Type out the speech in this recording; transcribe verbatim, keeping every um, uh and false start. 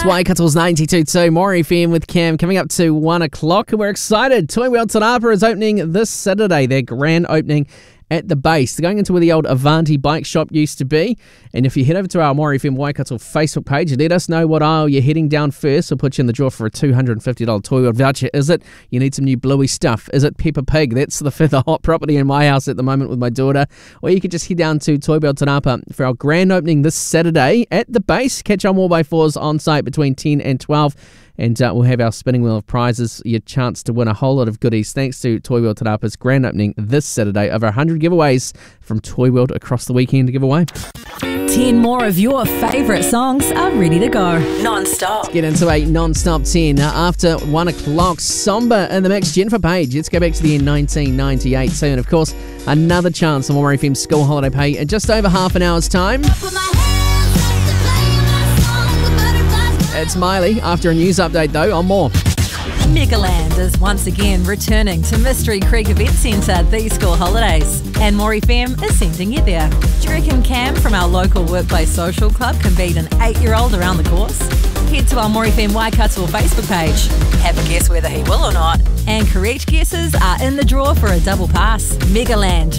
It's Waikato's ninety-two point two, More F M with Cam, coming up to one o'clock. We're excited. Toi World Te Rapa is opening this Saturday, their grand opening at the base. They're going into where the old Avanti bike shop used to be. And if you head over to our More F M Waikato Facebook page, let us know what aisle you're heading down first. We'll put you in the draw for a two hundred fifty dollars Toi World voucher. Is it you need some new bluey stuff? Is it Peppa Pig? That's the, the hot property in my house at the moment with my daughter. Or you could just head down to Toi World Te Rapa for our grand opening this Saturday at the base. Catch our four by fours on site between ten and twelve. And uh, we'll have our spinning wheel of prizes, your chance to win a whole lot of goodies thanks to Toi World Te Rapa's grand opening this Saturday. Over one hundred giveaways from Toi World across the weekend to give away. ten more of your favourite songs are ready to go. Non-stop. Get into a non-stop ten. Uh, after one o'clock, Somber in the mix. Jennifer Page. Let's go back to the year nineteen ninety-eight. So, and of course, another chance on More F M School Holiday Pay in just over half an hour's time. It's Miley after a news update, though, on More. Megaland is once again returning to Mystery Creek Event Centre these school holidays, and More F M is sending you there. Do you reckon Cam from our local workplace social club can beat an eight-year-old around the course? Head to our More F M Waikato Facebook page. Have a guess whether he will or not. And correct guesses are in the draw for a double pass. Megaland.